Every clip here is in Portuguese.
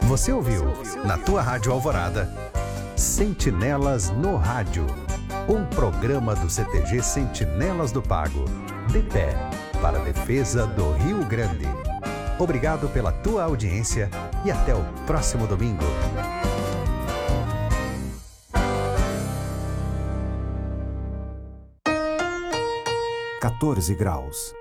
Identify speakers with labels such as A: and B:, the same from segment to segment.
A: Você ouviu, na tua Rádio Alvorada, Sentinelas no Rádio. Um programa do CTG Sentinelas do Pago. De pé, para a defesa do Rio Grande. Obrigado pela tua audiência e até o próximo domingo. graus.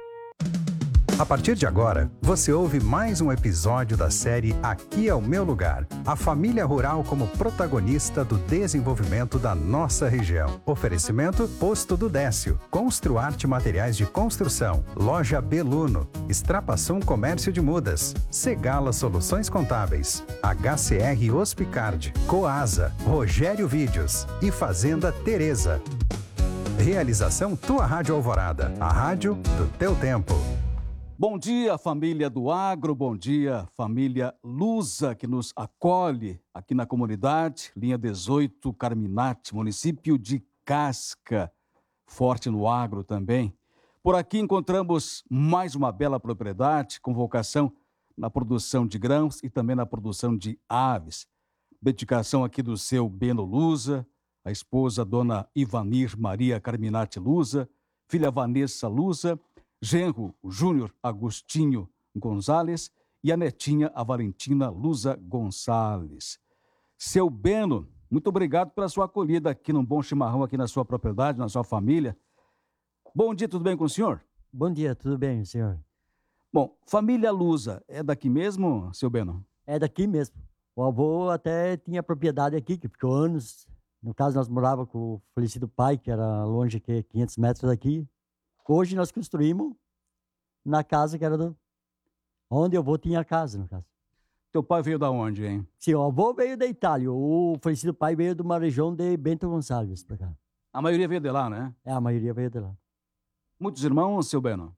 A: A partir de agora, você ouve mais um episódio da série Aqui é o Meu Lugar. A família rural como protagonista do desenvolvimento da nossa região. Oferecimento Posto do Décio, Construarte Materiais de Construção, Loja Beluno, Extrapassum Comércio de Mudas, Segala Soluções Contábeis, HCR Hospicard, Coasa, Rogério Vídeos e Fazenda Teresa. Realização Tua Rádio Alvorada, a rádio do teu tempo.
B: Bom dia, família do agro, bom dia, família Lusa, que nos acolhe aqui na comunidade, linha 18, Carminati, município de Casca, forte no agro também. Por aqui encontramos mais uma bela propriedade com vocação na produção de grãos e também na produção de aves. Dedicação aqui do seu Beno Lusa, a esposa, dona Ivanir Maria Carminati Lusa, filha Vanessa Lusa, genro, o Júnior Agostinho Gonzalez e a netinha, a Valentina Lusa Gonçalves. Seu Beno, muito obrigado pela sua acolhida aqui num bom chimarrão aqui na sua propriedade, na sua família. Bom dia, tudo bem com o senhor?
C: Bom dia, tudo bem, senhor?
B: Bom, família Lusa, é daqui mesmo, seu Beno?
C: É daqui mesmo. O avô até tinha propriedade aqui, que ficou anos. No caso, nós morávamos com o falecido pai, que era longe, que 500 metros daqui. Hoje nós construímos na casa que era onde o avô tinha a casa, no caso.
B: Teu pai veio da onde, hein?
C: Sim, o avô veio da Itália. O falecido pai veio de uma região de Bento Gonçalves para cá.
B: A maioria veio de lá, né?
C: É, a maioria veio de lá.
B: Muitos irmãos, seu Beno?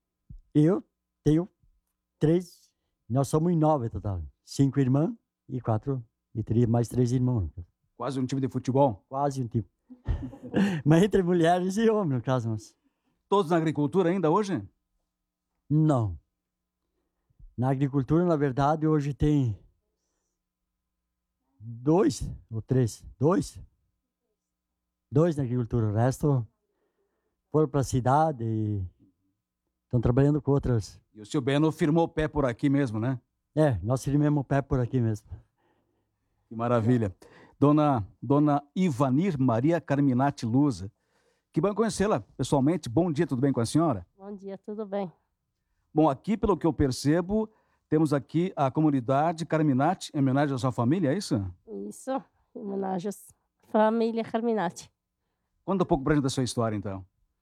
C: Eu tenho 3, nós somos 9 total. 5 irmãs e 4, e mais 3 irmãos.
B: Quase um time de futebol?
C: Quase um time. Mas entre mulheres e homens, no caso, mas...
B: Todos na agricultura ainda hoje?
C: Não. Na agricultura, na verdade, hoje tem 2 ou 3. 2 na agricultura. O resto foram para a cidade e estão trabalhando com outras.
B: E o seu Beno firmou o pé por aqui mesmo, né?
C: É, nós firmamos o pé por aqui mesmo.
B: Que maravilha. Dona Ivanir Maria Carminati Lusa. Que bom conhecê-la pessoalmente. Bom dia, tudo bem com a senhora?
D: Bom dia, tudo bem.
B: Bom, aqui, pelo que eu percebo, temos aqui a comunidade Carminati, em homenagem à sua família, é isso?
D: Isso, em homenagem à família Carminati.
B: Conta um pouco pra gente da sua história, então.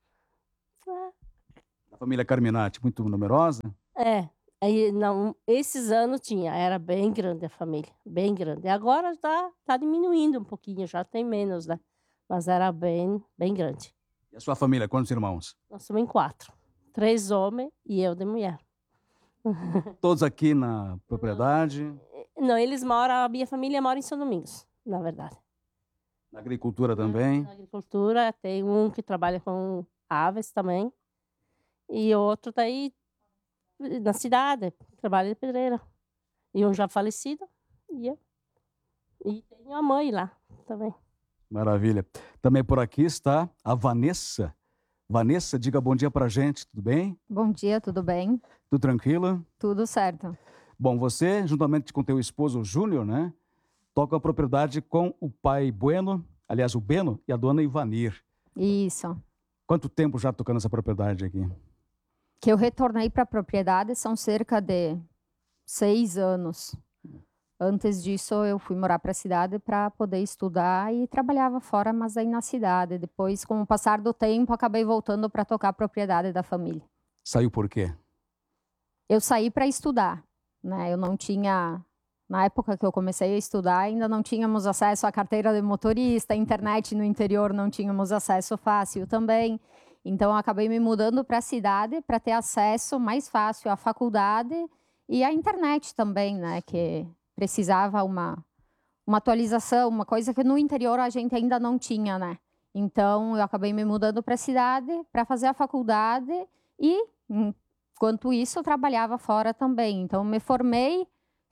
B: A família Carminati, muito numerosa?
D: É, aí não, esses anos era bem grande a família, bem grande. Agora tá diminuindo um pouquinho, já tem menos, né? Mas era bem grande.
B: E a sua família, quantos irmãos?
D: Nós somos em 4. 3 homens e eu de mulher.
B: Todos aqui na propriedade?
D: Não, a minha família mora em São Domingos, na verdade.
B: Na agricultura também?
D: Na agricultura, tem um que trabalha com aves também. E outro tá aí na cidade, trabalha de pedreira. E um já falecido, e eu. E tem a mãe lá também.
B: Maravilha. Também por aqui está a Vanessa. Vanessa, diga bom dia pra gente, tudo bem?
E: Bom dia, tudo bem?
B: Tudo tranquilo?
E: Tudo certo.
B: Bom, você, juntamente com teu esposo Júnior, né, toca a propriedade com o pai Bueno, aliás, o Beno e a dona Ivanir.
E: Isso.
B: Quanto tempo já tocando essa propriedade aqui?
E: Que eu retornei para a propriedade são cerca de 6 anos. Antes disso, eu fui morar para a cidade para poder estudar e trabalhava fora, mas aí na cidade. Depois, com o passar do tempo, acabei voltando para tocar a propriedade da família.
B: Saiu por quê?
E: Eu saí para estudar, né? Eu não tinha... Na época que eu comecei a estudar, ainda não tínhamos acesso à carteira de motorista, a internet no interior não tínhamos acesso fácil também. Então, eu acabei me mudando para a cidade para ter acesso mais fácil à faculdade e à internet também, né? Que precisava uma atualização, uma coisa que no interior a gente ainda não tinha, né? Então, eu acabei me mudando para a cidade para fazer a faculdade e, enquanto isso, eu trabalhava fora também. Então, me formei,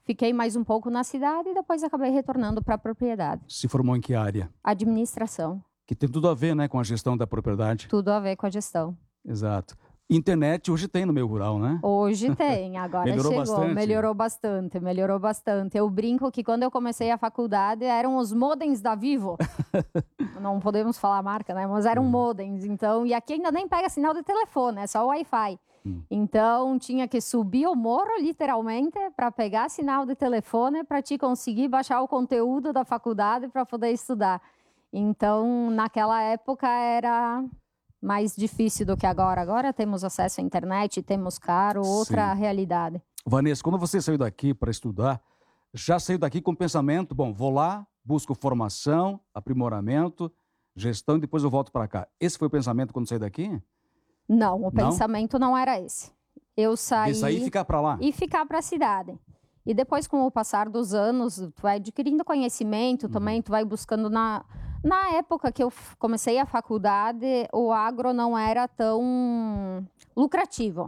E: Fiquei mais um pouco na cidade e depois acabei retornando para a propriedade.
B: Se formou em que área?
E: Administração.
B: Que tem tudo a ver, né, com a gestão da propriedade.
E: Tudo a ver com a gestão.
B: Exato. Internet hoje tem no meio rural, né?
E: Hoje tem, agora
B: Melhorou
E: chegou.
B: bastante?
E: Melhorou bastante. Eu brinco que quando eu comecei a faculdade eram os modems da Vivo. Não podemos falar a marca, né? Mas eram modems, então... E aqui ainda nem pega sinal de telefone, é só Wi-Fi. Então, tinha que subir o morro, literalmente, para pegar sinal de telefone, para te conseguir baixar o conteúdo da faculdade para poder estudar. Então, naquela época era mais difícil do que agora. Agora temos acesso à internet, temos caro, outra realidade.
B: Vanessa, quando você saiu daqui para estudar, já saiu daqui com o pensamento, bom, vou lá, busco formação, aprimoramento, gestão e depois eu volto para cá. Esse foi o pensamento quando saiu daqui?
E: Não, o pensamento não era esse. Eu saí...
B: De sair e ficar para lá?
E: E ficar para a cidade. E depois, com o passar dos anos, tu vai adquirindo conhecimento também, tu vai buscando Na época que eu comecei a faculdade, o agro não era tão lucrativo.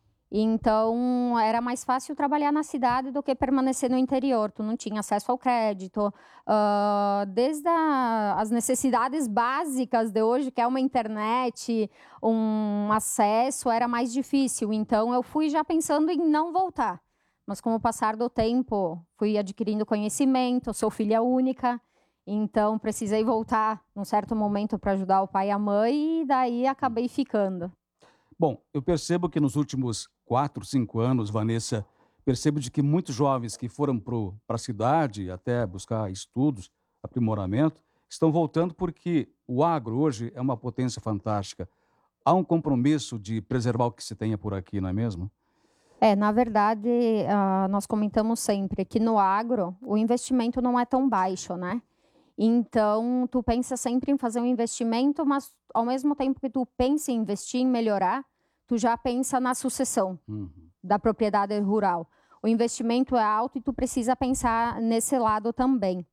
E: Então, era mais fácil trabalhar na cidade do que permanecer no interior. Tu não tinha acesso ao crédito. Desde as necessidades básicas de hoje, que é uma internet, um acesso, era mais difícil. Então, eu fui já pensando em não voltar. Mas com o passar do tempo, fui adquirindo conhecimento, sou filha única. Então, precisei voltar num certo momento para ajudar o pai e a mãe e daí acabei ficando.
B: Bom, eu percebo que nos últimos 4, 5 anos, Vanessa, percebo de que muitos jovens que foram para a cidade, até buscar estudos, aprimoramento, estão voltando porque o agro hoje é uma potência fantástica. Há um compromisso de preservar o que se tenha por aqui, não é mesmo?
E: Na verdade, nós comentamos sempre que no agro o investimento não é tão baixo, né? Então, tu pensa sempre em fazer um investimento, mas ao mesmo tempo que tu pensa em investir, em melhorar, tu já pensa na sucessão da propriedade rural. O investimento é alto e tu precisa pensar nesse lado também.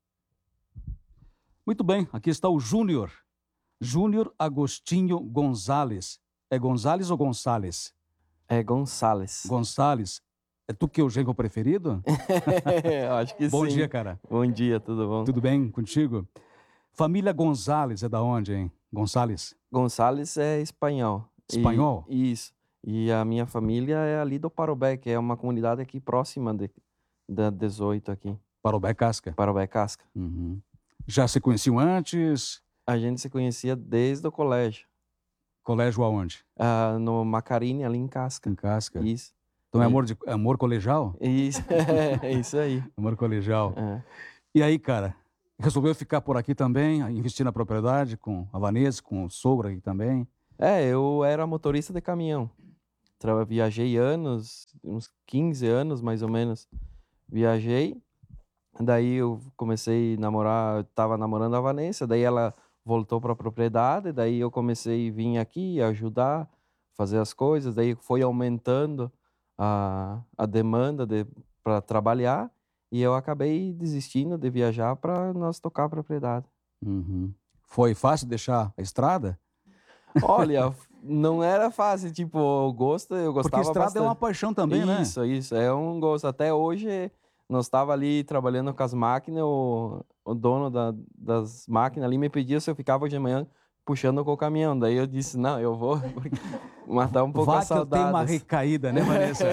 B: Muito bem, aqui está o Júnior. Júnior Agostinho Gonzalez. É Gonzalez ou Gonçalves?
F: É Gonçalves.
B: Gonçalves. É tu que é o genro preferido?
F: Eu acho que sim.
B: Bom dia, cara.
F: Bom dia, tudo bom?
B: Tudo bem contigo? Família Gonzalez é da onde, hein? Gonçalves?
F: Gonçalves é espanhol.
B: Espanhol?
F: Isso. E a minha família é ali do Parobé, que é uma comunidade aqui próxima da 18 aqui.
B: Parobé Casca?
F: Parobé Casca.
B: Uhum. Já se conheciam antes?
F: A gente se conhecia desde o colégio.
B: Colégio aonde?
F: No Macarini, ali em Casca.
B: Em Casca?
F: Isso.
B: Então é amor colegial?
F: Isso, isso aí.
B: Amor colegial.
F: É.
B: E aí, cara, resolveu ficar por aqui também, investir na propriedade com a Vanessa, com o sogro aqui também?
F: Eu era motorista de caminhão. Viajei anos, uns 15 anos mais ou menos. Viajei, daí eu comecei a namorar, estava namorando a Vanessa, daí ela voltou para a propriedade, daí eu comecei a vir aqui ajudar, fazer as coisas, daí foi aumentando a demanda para trabalhar e eu acabei desistindo de viajar para nós tocar a propriedade.
B: Uhum. Foi fácil deixar a estrada?
F: Olha, não era fácil, tipo, eu gostava
B: Porque a estrada
F: bastante.
B: é uma paixão também, né?
F: Isso, é um gosto. Até hoje, nós estava ali trabalhando com as máquinas, o dono das máquinas ali me pedia se eu ficava hoje de manhã puxando com o caminhão. Daí eu disse, não, eu vou matar um pouco a saudade.
B: Vai que eu tenho uma recaída, né, Vanessa?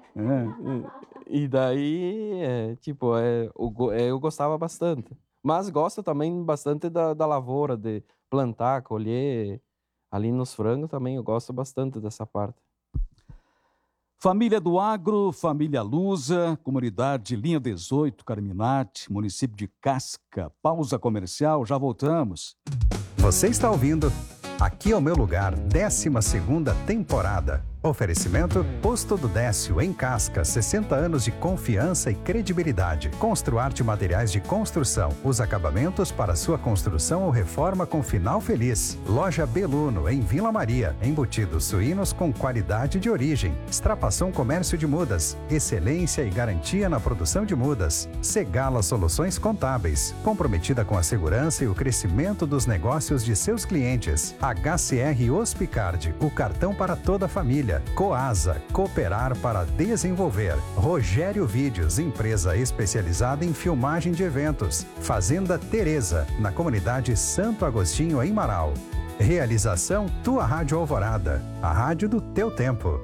F: E daí, eu gostava bastante. Mas gosto também bastante da lavoura, de plantar, colher. Ali nos frangos também eu gosto bastante dessa parte.
B: Família do Agro, família Lusa, comunidade Linha 18, Carminati, município de Casca. Pausa comercial, já voltamos.
A: Você está ouvindo Aqui é o Meu Lugar, 12ª temporada. Oferecimento Posto do Décio, em Casca, 60 anos de confiança e credibilidade. Construarte Materiais de Construção, os acabamentos para sua construção ou reforma com final feliz. Loja Beluno, em Vila Maria, embutidos suínos com qualidade de origem. Extrapação Comércio de Mudas, excelência e garantia na produção de mudas. Segala Soluções Contábeis, comprometida com a segurança e o crescimento dos negócios de seus clientes. HCR Hospicard, o cartão para toda a família. família. Coasa, cooperar para desenvolver. Rogério Vídeos, empresa especializada em filmagem de eventos. Fazenda Teresa, na comunidade Santo Agostinho, em Marau. Realização Tua Rádio Alvorada, a rádio do teu tempo.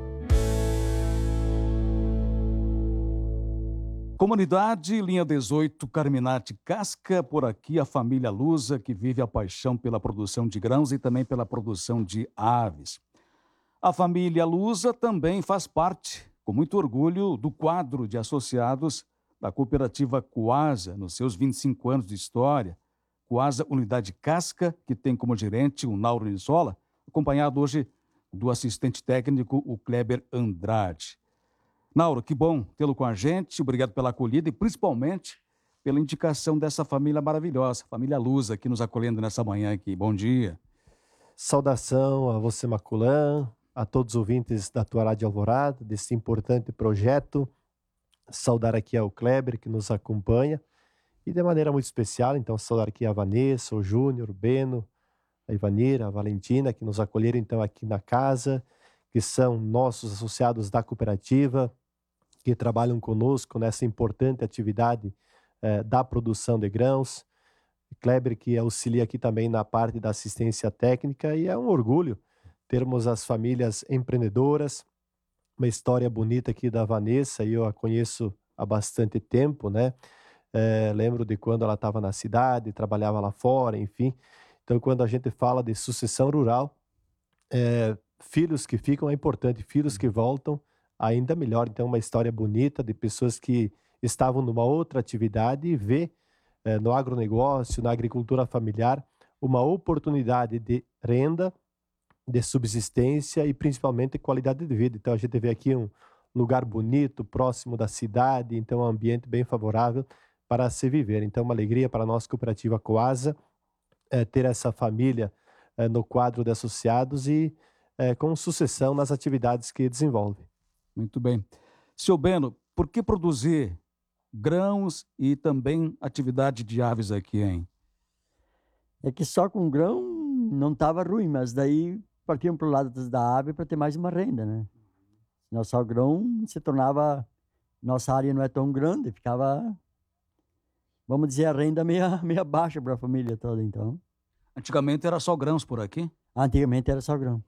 B: Comunidade Linha 18, Carminati Casca, por aqui a família Lusa, que vive a paixão pela produção de grãos e também pela produção de aves. A família Lusa também faz parte, com muito orgulho, do quadro de associados da cooperativa Coasa, nos seus 25 anos de história. Coasa Unidade Casca, que tem como gerente o Nauro Nisola, acompanhado hoje do assistente técnico, o Kleber Andrade. Nauro, que bom tê-lo com a gente, obrigado pela acolhida e principalmente pela indicação dessa família maravilhosa, família Lusa, aqui nos acolhendo nessa manhã aqui. Bom dia.
G: Saudação a você, Maculã, a todos os ouvintes da Tua Rádio Alvorada, desse importante projeto. Saudar aqui ao Kleber, que nos acompanha, e de maneira muito especial, então, saudar aqui a Vanessa, o Júnior, o Beno, a Ivanira, a Valentina, que nos acolheram, então, aqui na casa, que são nossos associados da cooperativa, que trabalham conosco nessa importante atividade da produção de grãos. Kleber, que auxilia aqui também na parte da assistência técnica, e é um orgulho termos as famílias empreendedoras, uma história bonita aqui da Vanessa, e eu a conheço há bastante tempo, né? Lembro de quando ela estava na cidade, trabalhava lá fora, enfim. Então, quando a gente fala de sucessão rural, filhos que ficam é importante, filhos que voltam, ainda melhor. Então, uma história bonita de pessoas que estavam numa outra atividade e vê no agronegócio, na agricultura familiar, uma oportunidade de renda, de subsistência e principalmente qualidade de vida. Então, a gente vê aqui um lugar bonito, próximo da cidade, então um ambiente bem favorável para se viver. Então, uma alegria para a nossa cooperativa Coasa ter essa família no quadro de associados e com sucessão nas atividades que desenvolve.
B: Muito bem. Seu Beno, por que produzir grãos e também atividade de aves aqui, hein?
C: É que só com grão não estava ruim, mas daí partimos para o lado da ave para ter mais uma renda, né? Senão só grão se tornava... Nossa área não é tão grande, ficava, vamos dizer, a renda meia baixa para a família toda, então.
B: Antigamente era só grãos por aqui?
C: Antigamente era só grão.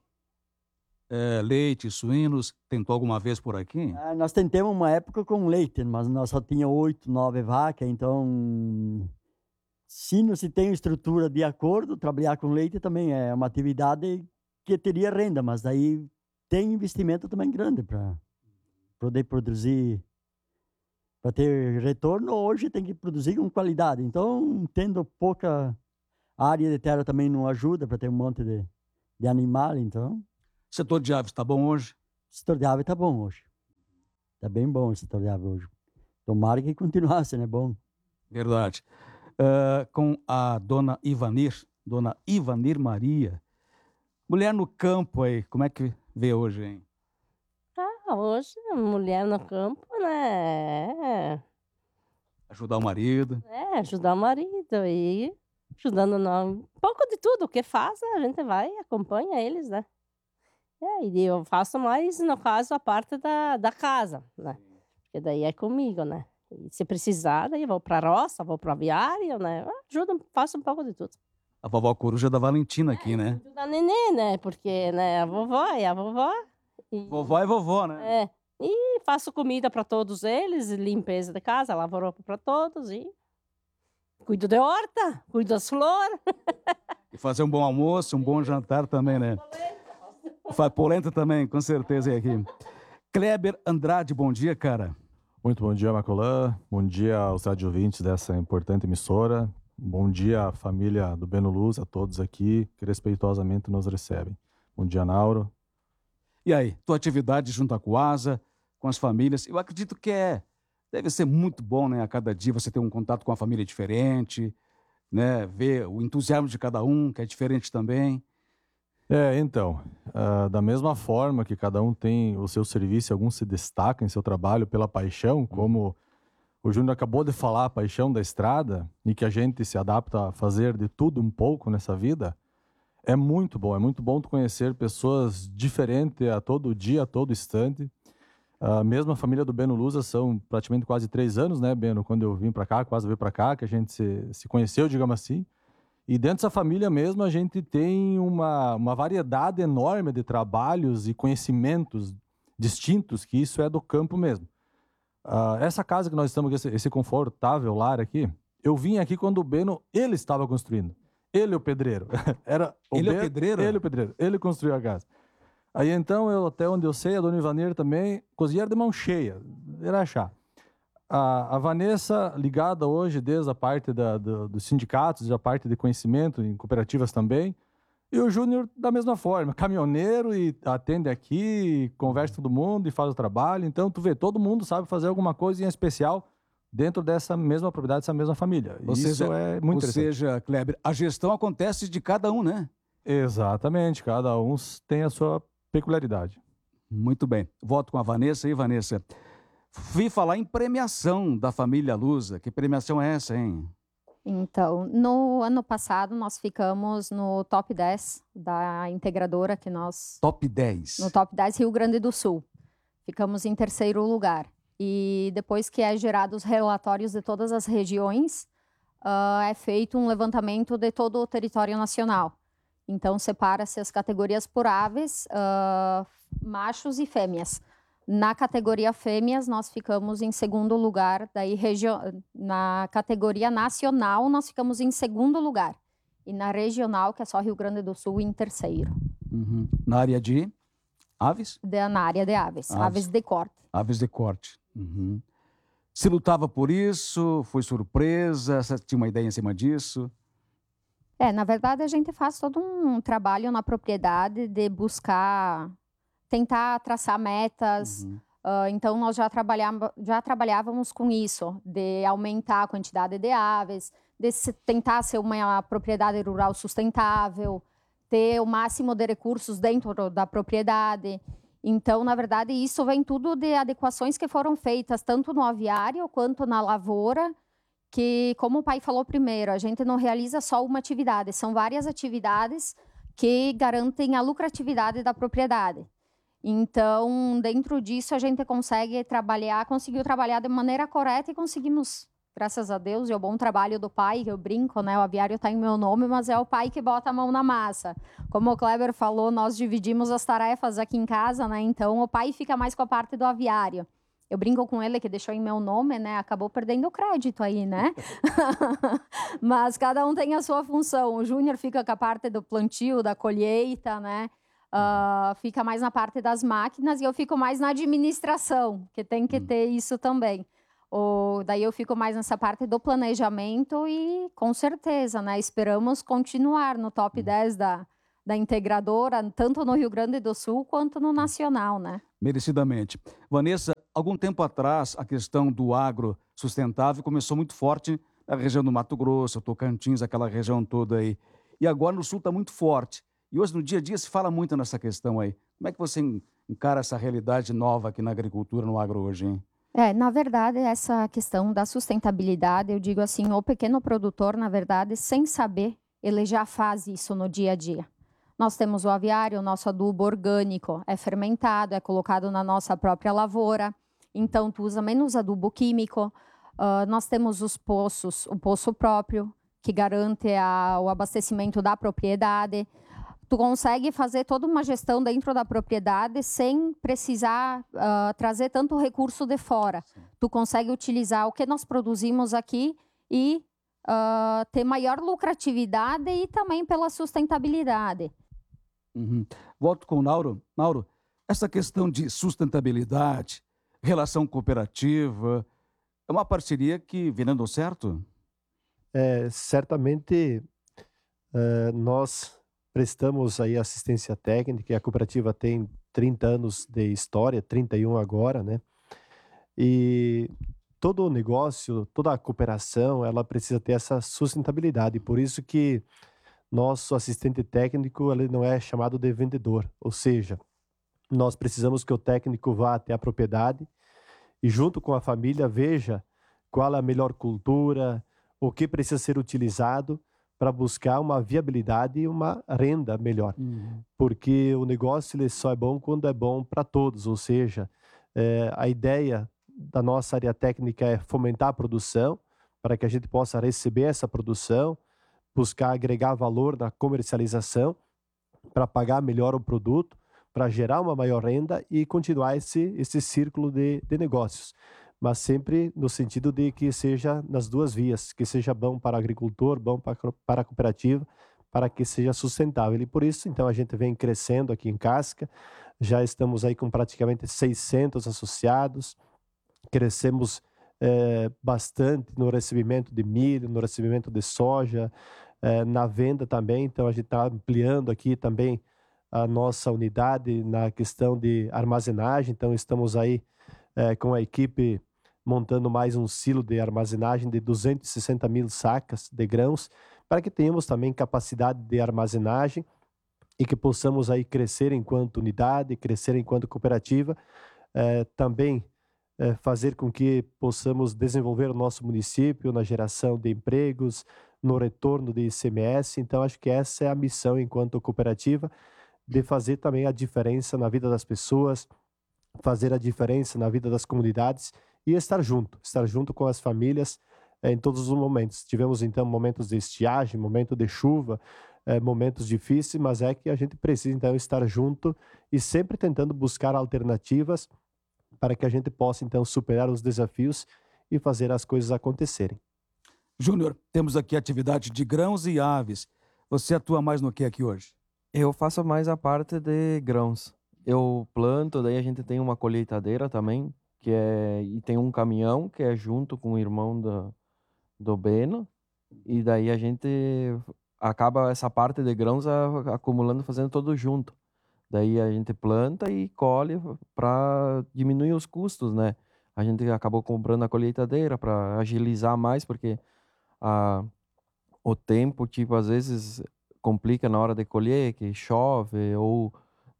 B: Leite, suínos, tentou alguma vez por aqui?
C: Nós tentamos uma época com leite, mas nós só tinha 8, 9 vacas, então se não se tem estrutura de acordo, trabalhar com leite também é uma atividade que teria renda, mas daí tem investimento também grande para poder produzir, para ter retorno. Hoje tem que produzir com qualidade, então tendo pouca área de terra também não ajuda para ter um monte de animal, então...
B: O setor de aves está bom hoje?
C: O setor de aves está bom hoje. Está bem bom o setor de aves hoje. Tomara que continuasse, né? Bom.
B: Verdade. Com a dona Ivanir Maria. Mulher no campo aí, como é que vê hoje, hein?
D: Hoje, mulher no campo, né?
B: Ajudar o marido.
D: Ajudar o marido e ajudando um pouco de tudo. O que faz, a gente vai e acompanha eles, né? E eu faço mais, no caso, a parte da casa, né? Porque daí é comigo, né? E se precisar, daí eu vou para a roça, vou para o aviário, né? Ajudo, faço um pouco de tudo.
B: A vovó Coruja da Valentina aqui, né?
D: Da nenê, né? Porque, né, a vovó é a vovó.
B: Vovó é vovó, né?
D: E faço comida para todos eles, limpeza de casa, lavo roupa para todos e cuido de horta, cuido das flores.
B: E fazer um bom almoço, um bom jantar também, né? Faz polenta também, com certeza, aqui. Kleber Andrade, bom dia, cara.
H: Muito bom dia, Macolã. Bom dia aos radiovintes dessa importante emissora. Bom dia à família do Beno Luz, a todos aqui que respeitosamente nos recebem. Bom dia, Nauro.
B: E aí, tua atividade junto à Coasa, com as famílias, eu acredito que deve ser muito bom, né? A cada dia você ter um contato com uma família diferente, né? Ver o entusiasmo de cada um, que é diferente também.
H: Então, da mesma forma que cada um tem o seu serviço, alguns se destacam em seu trabalho pela paixão, como o Júnior acabou de falar, a paixão da estrada, e que a gente se adapta a fazer de tudo um pouco nessa vida, É muito bom tu conhecer pessoas diferentes a todo dia, a todo instante. A mesma família do Beno Lusa são praticamente quase 3 anos, né, Beno? Quando eu vim para cá, quase veio para cá, que a gente se conheceu, digamos assim. E dentro dessa família mesmo, a gente tem uma variedade enorme de trabalhos e conhecimentos distintos, que isso é do campo mesmo. Essa casa que nós estamos, esse confortável lar aqui, eu vim aqui quando o Beno, ele estava construindo. Ele é o pedreiro.
B: Ele é o pedreiro?
H: Ele é o pedreiro. Ele construiu a casa. Aí então, até onde eu sei, a dona Ivaneira também, cozinheira de mão cheia. Era achar. A Vanessa, ligada hoje desde a parte dos sindicatos, a parte de conhecimento, em cooperativas também. E o Júnior, da mesma forma, caminhoneiro e atende aqui, conversa com todo mundo e faz o trabalho. Então, tu vê, todo mundo sabe fazer alguma coisa em especial dentro dessa mesma propriedade, dessa mesma família. Isso é muito interessante.
B: Ou seja, Kleber, a gestão acontece de cada um, né?
H: Exatamente, cada um tem a sua peculiaridade.
B: Muito bem. Volto com a Vanessa aí, Vanessa. Vi falar em premiação da família Lusa. Que premiação é essa, hein?
E: Então, no ano passado, nós ficamos no top 10 da integradora que nós...
B: Top 10.
E: No top 10 Rio Grande do Sul. Ficamos em 3º lugar. E depois que é gerado os relatórios de todas as regiões, é feito um levantamento de todo o território nacional. Então, separa-se as categorias por aves, machos e fêmeas. Na categoria fêmeas, nós ficamos em 2º lugar. Daí, na categoria nacional, nós ficamos em 2º lugar. E na regional, que é só Rio Grande do Sul, em 3º.
B: Uhum. Na área de aves?
E: Na área de aves. Aves de corte.
B: Aves de corte. Uhum. Se lutava por isso? Foi surpresa? Você tinha uma ideia em cima disso?
E: Na verdade, a gente faz todo um trabalho na propriedade de buscar, tentar traçar metas.
B: Uhum.
E: Então, nós já trabalhávamos com isso, de aumentar a quantidade de aves, de tentar ser uma propriedade rural sustentável, ter o máximo de recursos dentro da propriedade. Então, na verdade, isso vem tudo de adequações que foram feitas, tanto no aviário quanto na lavoura, que, como o pai falou primeiro, a gente não realiza só uma atividade, são várias atividades que garantem a lucratividade da propriedade. Então, dentro disso, a gente conseguiu trabalhar de maneira correta e conseguimos, graças a Deus, e ao bom trabalho do pai, que eu brinco, né? O aviário está em meu nome, mas é o pai que bota a mão na massa. Como o Kleber falou, nós dividimos as tarefas aqui em casa, né? Então, o pai fica mais com a parte do aviário. Eu brinco com ele que deixou em meu nome, né? Acabou perdendo o crédito aí, né? Mas cada um tem a sua função. O Júnior fica com a parte do plantio, da colheita, né? Fica mais na parte das máquinas e eu fico mais na administração, que tem que ter isso também. Daí eu fico mais nessa parte do planejamento e, com certeza, né? Esperamos continuar no top 10 da integradora, tanto no Rio Grande do Sul quanto no nacional, né?
B: Merecidamente. Vanessa, algum tempo atrás, a questão do agro sustentável começou muito forte na região do Mato Grosso, Tocantins, aquela região toda aí. E agora no Sul está muito forte. E hoje, no dia a dia, se fala muito nessa questão aí. Como é que você encara essa realidade nova aqui na agricultura, no agro hoje, hein?
E: Na verdade, essa questão da sustentabilidade, eu digo assim, o pequeno produtor, na verdade, sem saber, ele já faz isso no dia a dia. Nós temos o aviário, o nosso adubo orgânico é fermentado, é colocado na nossa própria lavoura, então tu usa menos adubo químico. Nós temos os poços, o poço próprio, que garante o abastecimento da propriedade. Tu consegue fazer toda uma gestão dentro da propriedade sem precisar trazer tanto recurso de fora. Sim. Tu consegue utilizar o que nós produzimos aqui e ter maior lucratividade e também pela sustentabilidade.
B: Uhum. Volto com o Nauro. Nauro, essa questão de sustentabilidade, relação cooperativa, é uma parceria que vem dando certo?
G: Certamente nós prestamos aí assistência técnica, e a cooperativa tem 30 anos de história, 31 agora, né? E todo o negócio, toda a cooperação, ela precisa ter essa sustentabilidade. Por isso que nosso assistente técnico, ele não é chamado de vendedor. Ou seja, nós precisamos que o técnico vá até a propriedade e junto com a família veja qual é a melhor cultura, o que precisa ser utilizado para buscar uma viabilidade e uma renda melhor. Porque o negócio ele só é bom quando é bom para todos, ou seja, a ideia da nossa área técnica é fomentar a produção, para que a gente possa receber essa produção, buscar agregar valor na comercialização, para pagar melhor o produto, para gerar uma maior renda e continuar esse círculo de negócios. Mas sempre no sentido de que seja nas duas vias, que seja bom para o agricultor, bom para a cooperativa, para que seja sustentável. E por isso, então, a gente vem crescendo aqui em Casca, já estamos aí com praticamente 600 associados, crescemos bastante no recebimento de milho, no recebimento de soja, na venda também, então a gente está ampliando aqui também a nossa unidade na questão de armazenagem, então estamos aí com a equipe montando mais um silo de armazenagem de 260 mil sacas de grãos, para que tenhamos também capacidade de armazenagem e que possamos aí crescer enquanto unidade, crescer enquanto cooperativa, também fazer com que possamos desenvolver o nosso município na geração de empregos, no retorno de ICMS. Então, acho que essa é a missão enquanto cooperativa, de fazer também a diferença na vida das pessoas, fazer a diferença na vida das comunidades e estar junto com as famílias em todos os momentos. Tivemos, então, momentos de estiagem, momento de chuva, momentos difíceis, mas é que a gente precisa, então, estar junto e sempre tentando buscar alternativas para que a gente possa, então, superar os desafios e fazer as coisas acontecerem.
B: Júnior, temos aqui atividade de grãos e aves. Você atua mais no que aqui hoje?
F: Eu faço mais a parte de grãos. Eu planto, daí a gente tem uma colheitadeira também, e tem um caminhão que é junto com o irmão do Beno, e daí a gente acaba essa parte de grãos acumulando, fazendo tudo junto. Daí a gente planta e colhe para diminuir os custos, né? A gente acabou comprando a colheitadeira para agilizar mais, porque o tempo, tipo, às vezes complica na hora de colher, que chove ou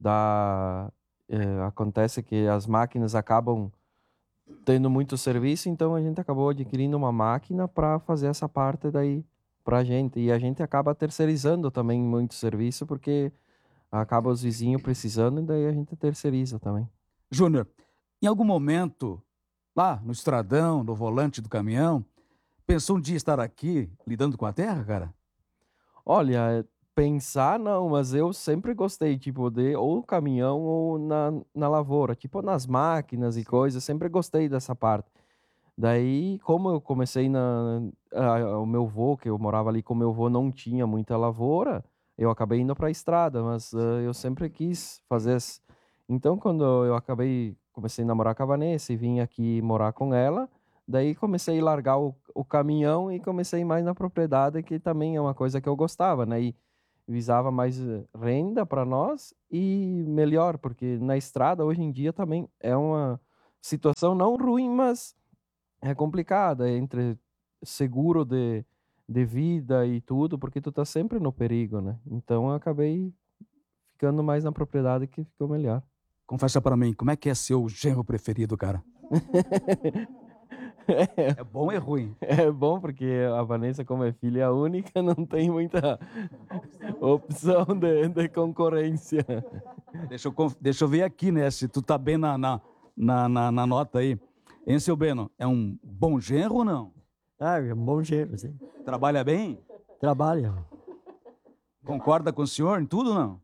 F: acontece que as máquinas acabam tendo muito serviço, então a gente acabou adquirindo uma máquina para fazer essa parte daí para a gente. E a gente acaba terceirizando também muito serviço, porque acaba os vizinhos precisando e daí a gente terceiriza também.
B: Júnior, em algum momento, lá no estradão, no volante do caminhão, pensou um dia estar aqui lidando com a terra, cara?
F: Olha, pensar não, mas eu sempre gostei, tipo, de ou caminhão ou na lavoura, tipo, nas máquinas e coisas, sempre gostei dessa parte. Daí, como eu comecei o meu avô, que eu morava ali com meu avô, não tinha muita lavoura, eu acabei indo para a estrada, mas eu sempre quis fazer. Então, quando eu comecei a namorar com a Vanessa e vim aqui morar com ela, daí comecei a largar o caminhão e comecei mais na propriedade, que também é uma coisa que eu gostava, né? E visava mais renda para nós e melhor, porque na estrada hoje em dia também é uma situação não ruim, mas é complicada entre seguro de vida e tudo, porque tu tá sempre no perigo, né? Então eu acabei ficando mais na propriedade, que ficou melhor.
B: Confessa para mim, como é que é seu genro preferido, cara? É bom ou é ruim?
F: É bom porque a Vanessa, como é filha única, não tem muita opção de concorrência.
B: Deixa eu ver aqui, né, se tu tá bem na nota aí. Hein, seu Beno, é um bom genro ou não?
C: É um bom genro, sim.
B: Trabalha bem?
C: Trabalha.
B: Concorda com o senhor em tudo ou não?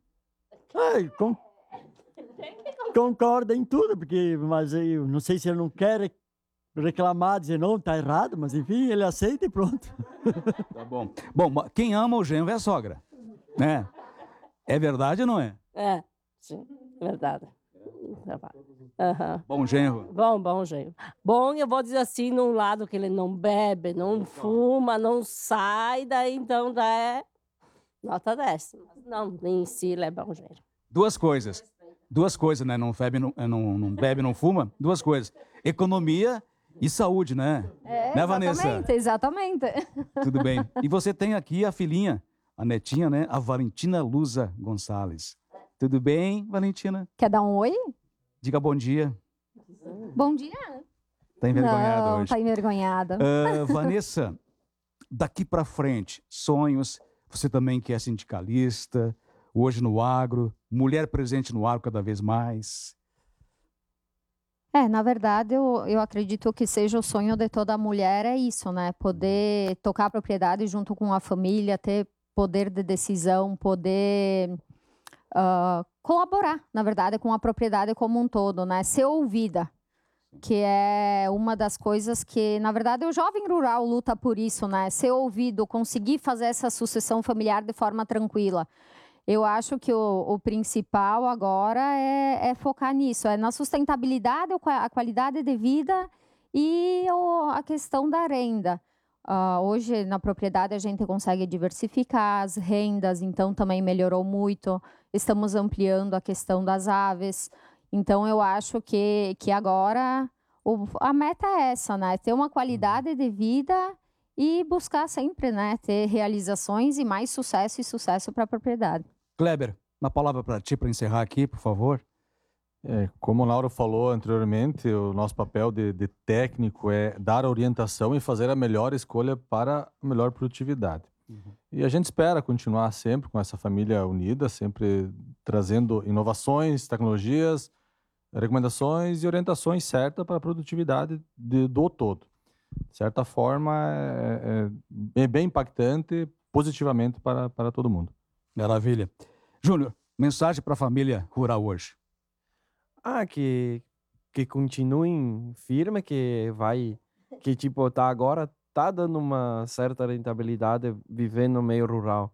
C: Concorda em tudo, mas eu não sei se ele não quer reclamar, dizer não, tá errado, mas enfim, ele aceita e pronto.
B: Tá bom. Bom, quem ama o genro é a sogra, né? É verdade ou não é?
D: É, sim, é verdade.
B: Uhum. Bom genro.
D: Bom genro. Bom, eu vou dizer assim, num lado que ele não bebe, não fuma, não sai, daí então já é nota 10. Não, em si ele é bom genro.
B: Duas coisas, né? Não bebe, não fuma. Duas coisas. Economia e saúde, né? Né, Vanessa?
E: Exatamente.
B: Tudo bem. E você tem aqui a filhinha, a netinha, né? A Valentina Luza Gonçalves. Tudo bem, Valentina?
E: Quer dar um oi?
B: Diga bom dia.
E: Bom dia.
B: Tá envergonhada
E: não,
B: hoje.
E: Tá envergonhada.
B: Vanessa, daqui para frente, sonhos, você também que é sindicalista, hoje no agro, mulher presente no agro cada vez mais.
E: Na verdade, eu acredito que seja o sonho de toda mulher, é isso, né? Poder tocar a propriedade junto com a família, ter poder de decisão, poder colaborar, na verdade, com a propriedade como um todo, né? Ser ouvida, que é uma das coisas que, na verdade, o jovem rural luta por isso, né? Ser ouvido, conseguir fazer essa sucessão familiar de forma tranquila. Eu acho que o principal agora é focar nisso, é na sustentabilidade, a qualidade de vida e a questão da renda. Hoje, na propriedade, a gente consegue diversificar as rendas, então também melhorou muito. Estamos ampliando a questão das aves. Então, eu acho que agora a meta é essa, né? Ter uma qualidade de vida e buscar sempre, né, ter realizações e mais sucesso para a propriedade.
B: Kleber, uma palavra para ti, para encerrar aqui, por favor.
H: Como o Lauro falou anteriormente, o nosso papel de técnico é dar orientação e fazer a melhor escolha para a melhor produtividade. E a gente espera continuar sempre com essa família unida, sempre trazendo inovações, tecnologias, recomendações e orientações certas para a produtividade do todo. De certa forma, é bem impactante positivamente para todo mundo.
B: Maravilha. Júnior, mensagem para a família rural hoje.
F: Que continuem firme, que tipo, agora tá dando uma certa rentabilidade vivendo no meio rural.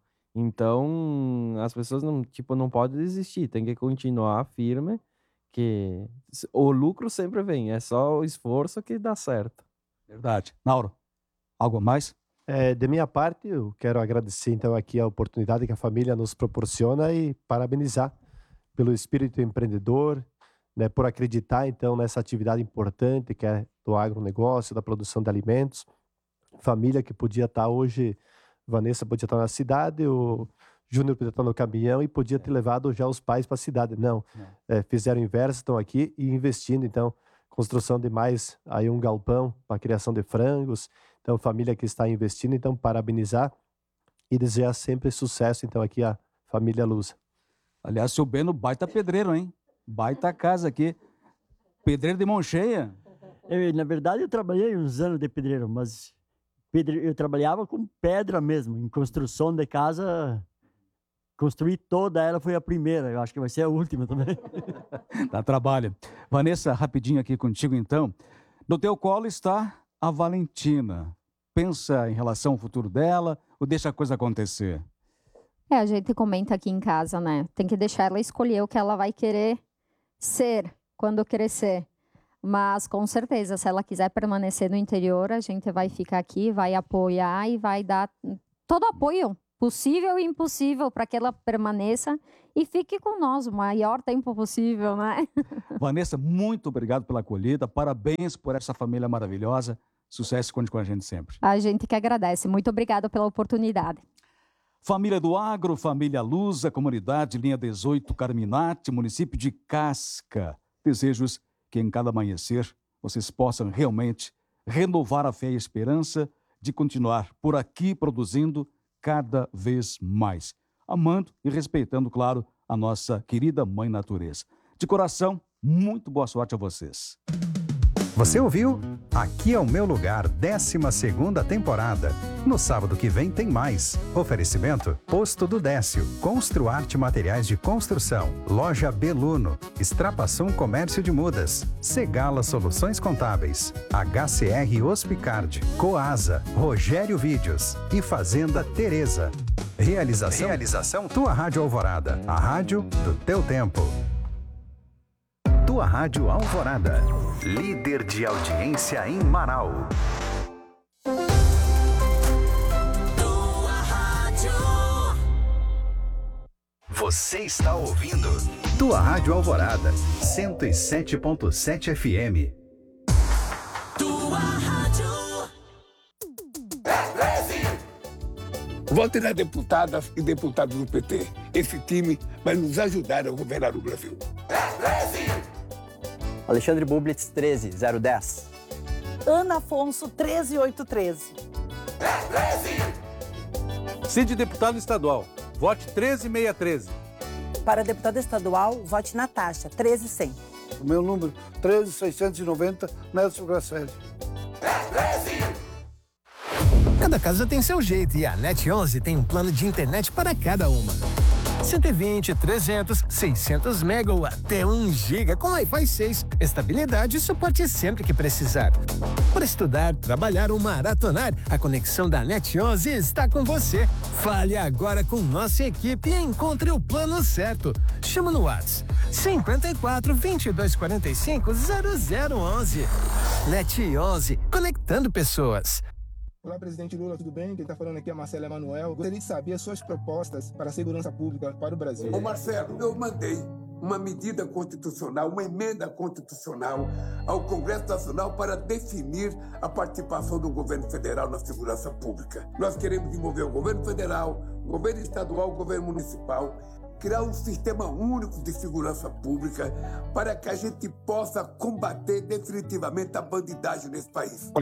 F: Então, as pessoas não podem desistir, tem que continuar firme, que o lucro sempre vem, é só o esforço que dá certo.
B: Verdade. Nauro, algo a mais?
G: De minha parte, eu quero agradecer então aqui a oportunidade que a família nos proporciona e parabenizar pelo espírito empreendedor, né, por acreditar então nessa atividade importante que é do agronegócio, da produção de alimentos. Família que podia estar hoje, Vanessa podia estar na cidade, o Júnior podia estar no caminhão e podia ter levado já os pais para a cidade. Não, fizeram o inverso, estão aqui e investindo então construção de mais aí um galpão para a criação de frangos. Então, família que está investindo, então, parabenizar e desejar sempre sucesso, então, aqui a família Lusa.
B: Aliás, seu Beno, baita pedreiro, hein? Baita casa aqui. Pedreiro de mão cheia.
C: Na verdade, eu trabalhei uns anos de pedreiro, mas eu trabalhava com pedra mesmo, em construção de casa. Construir toda ela foi a primeira, eu acho que vai ser a última também.
B: Dá trabalho. Vanessa, rapidinho aqui contigo, então. No teu colo está a Valentina. Pensa em relação ao futuro dela ou deixa a coisa acontecer?
E: A gente comenta aqui em casa, né? Tem que deixar ela escolher o que ela vai querer ser quando crescer. Mas, com certeza, se ela quiser permanecer no interior, a gente vai ficar aqui, vai apoiar e vai dar todo o apoio possível e impossível para que ela permaneça e fique com nós o maior tempo possível, né?
B: Vanessa, muito obrigado pela acolhida, parabéns por essa família maravilhosa, sucesso, conte com a gente sempre.
E: A gente que agradece, muito obrigada pela oportunidade.
B: Família do Agro, família Lusa, comunidade Linha 18, Carminati, município de Casca. Desejos que em cada amanhecer vocês possam realmente renovar a fé e a esperança de continuar por aqui produzindo cada vez mais, amando e respeitando, claro, a nossa querida Mãe Natureza. De coração, muito boa sorte a vocês.
A: Você ouviu? Aqui é o Meu Lugar, 12ª temporada. No sábado que vem tem mais. Oferecimento: Posto do Décio, Construarte Materiais de Construção, Loja Beluno, Extrapassum Comércio de Mudas, Segala Soluções Contábeis, HCR Hospicard, Coasa, Rogério Vídeos e Fazenda Teresa. Realização Tua Rádio Alvorada, a rádio do teu tempo. Tua Rádio Alvorada, líder de audiência em Manaus.
I: Tua Rádio.
A: Você está ouvindo Tua Rádio Alvorada, 107.7 FM.
I: Tua Rádio.
J: Vote nas deputadas e deputados do PT. Esse time vai nos ajudar a governar o Brasil.
K: Alexandre Bublitz, 13010.
L: Ana Afonso, 13813.
K: Se de deputado estadual, vote 13613.
L: Para deputada estadual, vote Natasha, 13100.
M: O meu número, 13690, Nelson Grasselli.
N: Cada casa tem seu jeito e a Net11 tem um plano de internet para cada uma. 120, 300, 600 mega ou até 1 giga com Wi-Fi 6. Estabilidade e suporte sempre que precisar. Para estudar, trabalhar ou maratonar, a conexão da Net11 está com você. Fale agora com nossa equipe e encontre o plano certo. Chama no WhatsApp 54 22 45 0011. Net11, conectando pessoas.
O: Olá, presidente Lula, tudo bem? Quem está falando aqui é Marcelo Emanuel. Gostaria de saber as suas propostas para a segurança pública para o Brasil.
J: Ô Marcelo, eu mandei uma medida constitucional, uma emenda constitucional ao Congresso Nacional para definir a participação do governo federal na segurança pública. Nós queremos envolver o governo federal, o governo estadual, o governo municipal, criar um sistema único de segurança pública para que a gente possa combater definitivamente a bandidagem nesse país.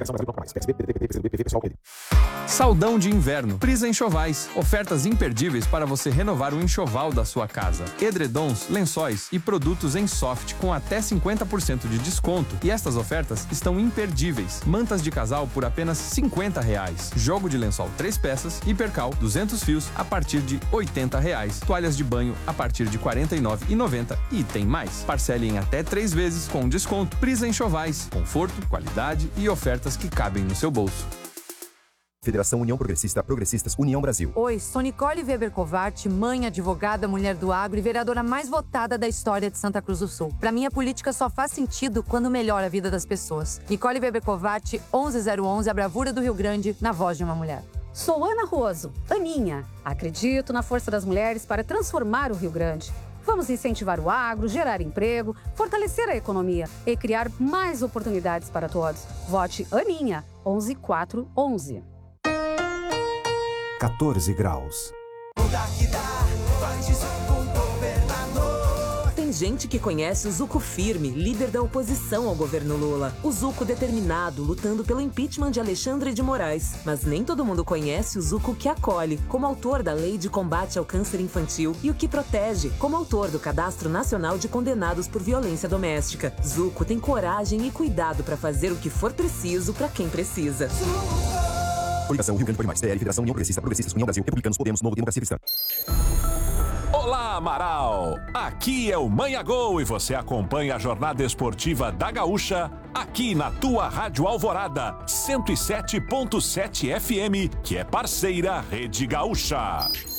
P: Saldão de inverno, Prisa Enxovais. Ofertas imperdíveis para você renovar o enxoval da sua casa. Edredons, lençóis e produtos em soft com até 50% de desconto. E estas ofertas estão imperdíveis. Mantas de casal por apenas R$50. Jogo de lençol 3 peças e percal 200 fios a partir de R$80. Toalhas de banho a partir de R$ 49,90 e tem mais. Parcele em até 3 vezes com desconto. Prisa Enxovais. Conforto, qualidade e ofertas que cabem no seu bolso.
Q: Federação União Progressista, Progressistas, União Brasil.
R: Oi, sou Nicole Weber Covart, mãe, advogada, mulher do agro e vereadora mais votada da história de Santa Cruz do Sul. Pra mim, a política só faz sentido quando melhora a vida das pessoas. Nicole Weber Covart, 11011, a bravura do Rio Grande, na voz de uma mulher.
S: Sou Ana Roso, Aninha. Acredito na força das mulheres para transformar o Rio Grande. Vamos incentivar o agro, gerar emprego, fortalecer a economia e criar mais oportunidades para todos. Vote Aninha, 11411.
A: 14 graus.
T: Tem gente que conhece o Zucco firme, líder da oposição ao governo Lula. O Zucco determinado, lutando pelo impeachment de Alexandre de Moraes. Mas nem todo mundo conhece o Zucco que acolhe, como autor da Lei de Combate ao Câncer Infantil, e o que protege, como autor do Cadastro Nacional de Condenados por Violência Doméstica. Zucco tem coragem e cuidado para fazer o que for preciso para quem precisa.
Q: Coligação Rio Grande por Mais, PL, Federação União Progressista, Progressistas, União Brasil, Republicanos, Podemos, Novo, Democracia Cristã.
U: Olá, Amaral! Aqui é o Manha Gol e você acompanha a jornada esportiva da Gaúcha aqui na tua Rádio Alvorada, 107.7 FM, que é parceira Rede Gaúcha.